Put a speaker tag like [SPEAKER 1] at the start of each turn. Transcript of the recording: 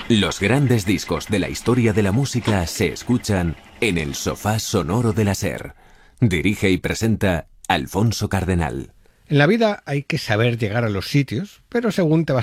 [SPEAKER 1] Los grandes discos de la historia de la música se escuchan en el sofá sonoro de la SER. Dirige y presenta Alfonso Cardenal.
[SPEAKER 2] En la vida hay que saber llegar a los sitios, pero según te vas